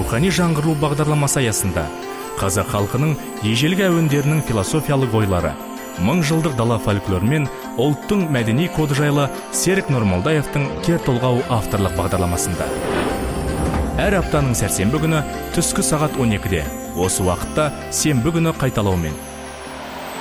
рухани жаңғыру бағдарламасы аясында қазақ халқының ежелгі әуендерінің философиялық ойлары, мың жылдық дала фольклоры мен ұлттың мәдени коды жайлы Серік Нұрмолдаевтың кер толғау авторлық бағдарламасында. Әр аптаның сәрсенбі күні түскі сағат 12-де, осы уақытта сенбі күні қайталаумен